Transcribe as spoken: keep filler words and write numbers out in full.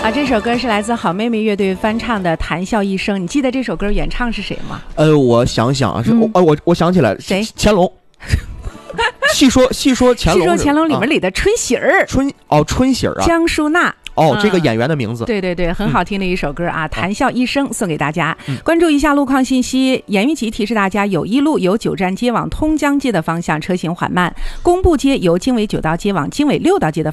啊，这首歌是来自好妹妹乐队翻唱的《谈笑一生》，你记得这首歌原唱是谁吗？ 呃，我想想啊，是、嗯、我我我想起来了， 谁？ 乾隆。细说细说乾隆， 细说乾隆里面里的春喜儿、啊， 春哦春喜儿啊， 江淑娜。 哦，这个演员的名字， 对对对，很好听的一首歌啊！ 嗯、 谈笑一生送给大家、 嗯。 关注一下路况信息，严玉琪提示大家，友谊路由九站街往通江街的方向车行缓慢，工部街由经纬九道街往经纬六道街的方向。